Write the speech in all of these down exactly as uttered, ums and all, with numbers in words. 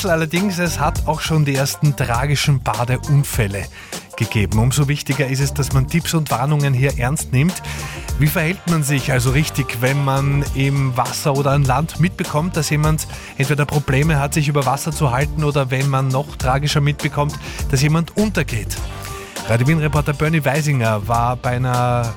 Rätsel allerdings, es hat auch schon die ersten tragischen Badeunfälle gegeben. Umso wichtiger ist es, dass man Tipps und Warnungen hier ernst nimmt. Wie verhält man sich also richtig, wenn man im Wasser oder an Land mitbekommt, dass jemand entweder Probleme hat, sich über Wasser zu halten, oder wenn man noch tragischer mitbekommt, dass jemand untergeht? Radio Wien-Reporter Bernie Weisinger war bei einer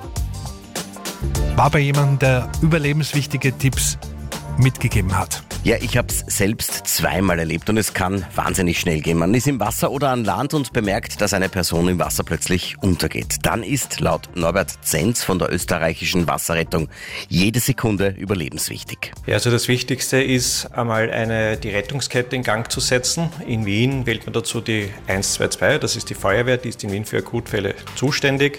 war bei jemandem, der überlebenswichtige Tipps mitgegeben hat. Ja, ich habe es selbst zweimal erlebt und es kann wahnsinnig schnell gehen. Man ist im Wasser oder an Land und bemerkt, dass eine Person im Wasser plötzlich untergeht. Dann ist laut Norbert Zenz von der österreichischen Wasserrettung jede Sekunde überlebenswichtig. Ja, also das Wichtigste ist einmal eine, die Rettungskette in Gang zu setzen. In Wien wählt man dazu die eins zwei zwei, das ist die Feuerwehr, die ist in Wien für Akutfälle zuständig.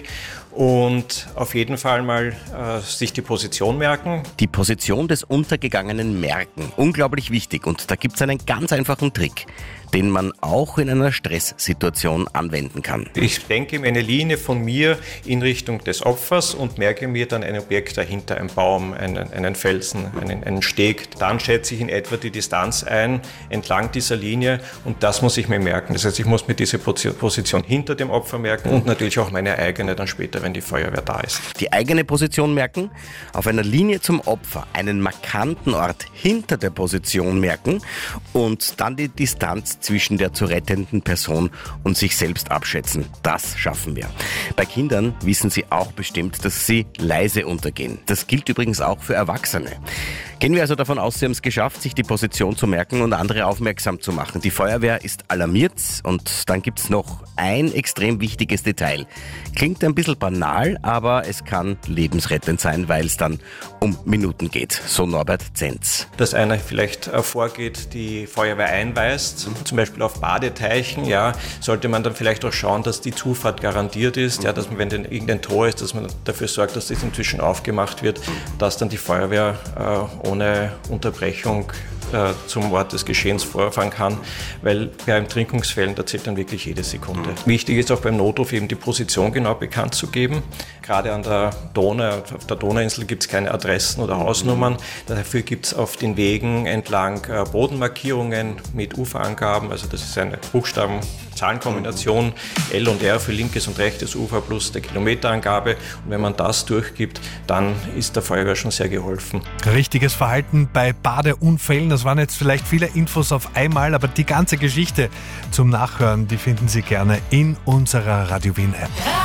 Und auf jeden Fall mal äh, sich die Position merken. Die Position des Untergegangenen merken. Unglaublich wichtig. Und da gibt es einen ganz einfachen Trick, den man auch in einer Stresssituation anwenden kann. Ich denke mir eine Linie von mir in Richtung des Opfers und merke mir dann ein Objekt dahinter, einen Baum, einen, einen Felsen, einen, einen Steg. Dann schätze ich in etwa die Distanz ein entlang dieser Linie und das muss ich mir merken. Das heißt, ich muss mir diese Position hinter dem Opfer merken und natürlich auch meine eigene dann später, wenn die Feuerwehr da ist. Die eigene Position merken, auf einer Linie zum Opfer einen markanten Ort hinter der Position merken und dann die Distanz zwischen der zu rettenden Person und sich selbst abschätzen. Das schaffen wir. Bei Kindern wissen sie auch bestimmt, dass sie leise untergehen. Das gilt übrigens auch für Erwachsene. Gehen wir also davon aus, Sie haben es geschafft, sich die Position zu merken und andere aufmerksam zu machen. Die Feuerwehr ist alarmiert und dann gibt es noch ein extrem wichtiges Detail. Klingt ein bisschen banal, aber es kann lebensrettend sein, weil es dann um Minuten geht, so Norbert Zenz. Dass einer vielleicht vorgeht, die Feuerwehr einweist, zum Beispiel auf Badeteichen, ja, sollte man dann vielleicht auch schauen, dass die Zufahrt garantiert ist, ja, dass man, wenn denn irgendein Tor ist, dass man dafür sorgt, dass das inzwischen aufgemacht wird, dass dann die Feuerwehr äh, ohne Unterbrechung äh, zum Ort des Geschehens vorfahren kann, weil bei Ertrinkungsfällen, da zählt dann wirklich jede Sekunde. Mhm. Wichtig ist auch beim Notruf eben die Position genau bekannt zu geben. Gerade an der Donau, auf der Donauinsel gibt es keine Adressen oder Hausnummern. Dafür gibt es auf den Wegen entlang äh, Bodenmarkierungen mit Uferangaben, also das ist eine Buchstaben-Zahlenkombination, L und R für linkes und rechtes Ufer plus der Kilometerangabe. Und wenn man das durchgibt, dann ist der Feuerwehr schon sehr geholfen. Richtiges Verhalten bei Badeunfällen, das waren jetzt vielleicht viele Infos auf einmal, aber die ganze Geschichte zum Nachhören, die finden Sie gerne in unserer Radio Wien App.